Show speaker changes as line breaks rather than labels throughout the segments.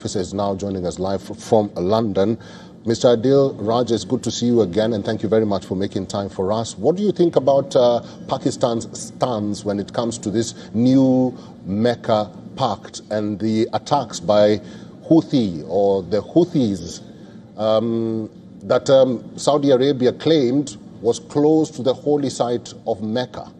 is now joining us live from London. Mr. Adil Raja, it's good to see you again, and thank you very much for making time for us. What do you think about Pakistan's stance when it comes to this new Mecca Pact and the attacks by Houthi or the Houthis that Saudi Arabia claimed was close to the holy site of Mecca?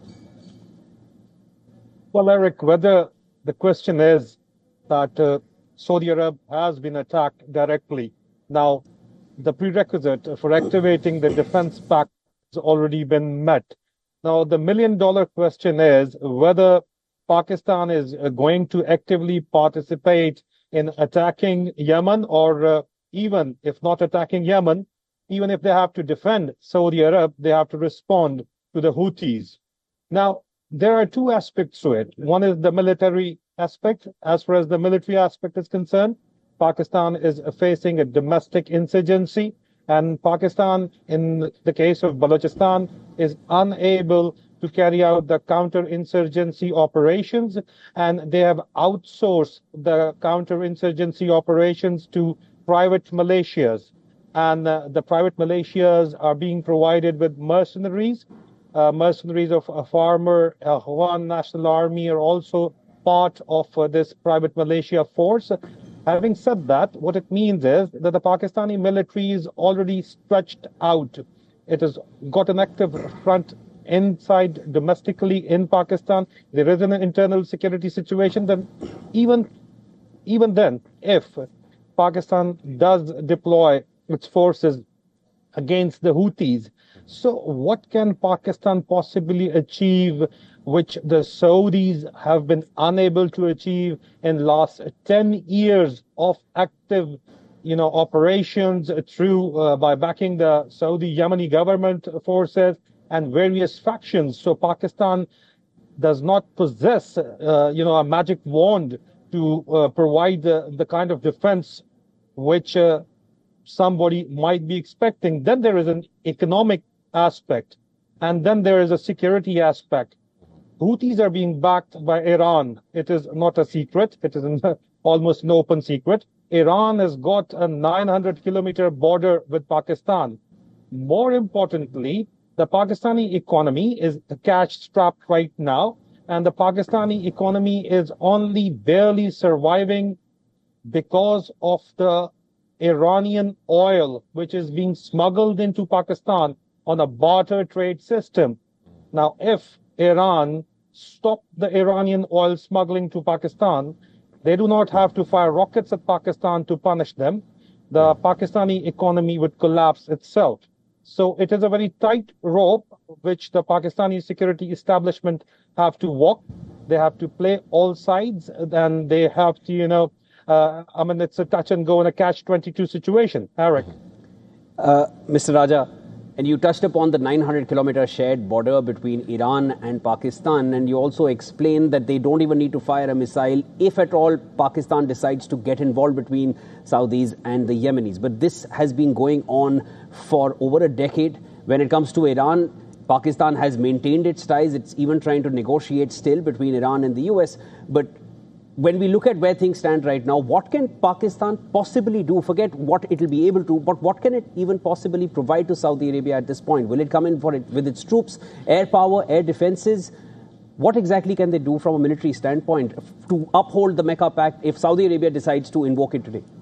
Well, Eric, whether the question is that Saudi Arabia has been attacked directly. Now, the prerequisite for activating the defense pact has already been met. Now, the million-dollar question is whether Pakistan is going to actively participate in attacking Yemen, or even if not attacking Yemen, even if they have to defend Saudi Arabia, they have to respond to the Houthis. Now, there are two aspects to it. One is the military aspect. As far as the military aspect is concerned, Pakistan is facing a domestic insurgency, and Pakistan, in the case of Balochistan, is unable to carry out the counter-insurgency operations, and they have outsourced the counter-insurgency operations to private militias. And the private militias are being provided with mercenaries. Mercenaries of a former Afghan National Army are also part of this private militia force. Having said that, what it means is that the Pakistani military is already stretched out. It has got an active front inside domestically in Pakistan. There is an internal security situation. Then even then, if Pakistan does deploy its forces against the Houthis, so what can Pakistan possibly achieve which the Saudis have been unable to achieve in last 10 years of active, operations through by backing the Saudi Yemeni government forces and various factions? So Pakistan does not possess, a magic wand to provide the kind of defense which somebody might be expecting. Then there is an economic aspect, and then there is a security aspect. Houthis are being backed by Iran. It is not a secret. It is almost an open secret. Iran has got a 900-kilometer border with Pakistan. More importantly, the Pakistani economy is cash-strapped right now, and the Pakistani economy is only barely surviving because of the Iranian oil, which is being smuggled into Pakistan on a barter trade system. Now, if Iran stopped the Iranian oil smuggling to Pakistan, they do not have to fire rockets at Pakistan to punish them. The Pakistani economy would collapse itself. So it is a very tight rope which the Pakistani security establishment have to walk. They have to play all sides, and they have to, it's a touch and go and a catch-22 situation. Eric.
Mr. Raja, and you touched upon the 900-kilometer shared border between Iran and Pakistan, and you also explained that they don't even need to fire a missile if at all Pakistan decides to get involved between Saudis and the Yemenis. But this has been going on for over a decade. When it comes to Iran, Pakistan has maintained its ties. It's even trying to negotiate still between Iran and the US. But when we look at where things stand right now, what can Pakistan possibly do? Forget what it will be able to, but what can it even possibly provide to Saudi Arabia at this point? Will it come in for it with its troops, air power, air defenses? What exactly can they do from a military standpoint to uphold the Mecca Pact if Saudi Arabia decides to invoke it today?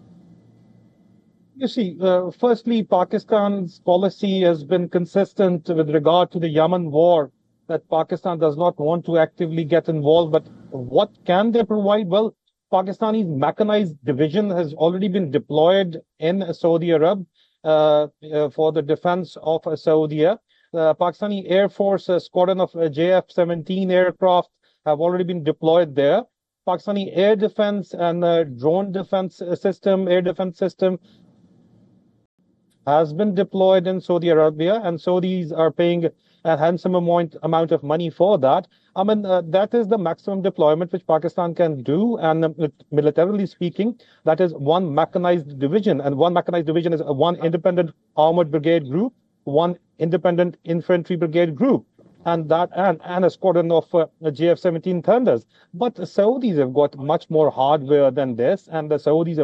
You see, firstly, Pakistan's policy has been consistent with regard to the Yemen war, that Pakistan does not want to actively get involved. But what can they provide? Well, Pakistani mechanized division has already been deployed in Saudi Arabia for the defense of Saudi. Pakistani Air Force squadron of JF-17 aircraft have already been deployed there. Pakistani air defense and drone defense system, air defense system has been deployed in Saudi Arabia, and Saudis are paying a handsome amount of money for that. That is the maximum deployment which Pakistan can do, and militarily speaking, that is one mechanized division, and one mechanized division is one independent armored brigade group, one independent infantry brigade group. and a squadron of JF-17 Thunders. But the Saudis have got much more hardware than this, and the Saudis have